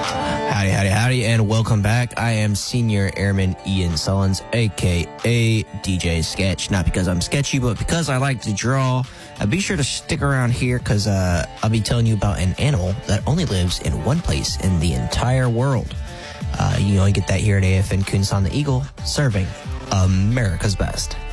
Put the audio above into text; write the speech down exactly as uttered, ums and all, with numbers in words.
Howdy, howdy, howdy, and welcome back. I am Senior Airman Ian Sullins, a k a. D J Sketch. Not because I'm sketchy, but because I like to draw. Uh, be sure to stick around here because uh, I'll be telling you about an animal that only lives in one place in the entire world. Uh, you only get that here at A F N Kunsan the Eagle, serving America's best.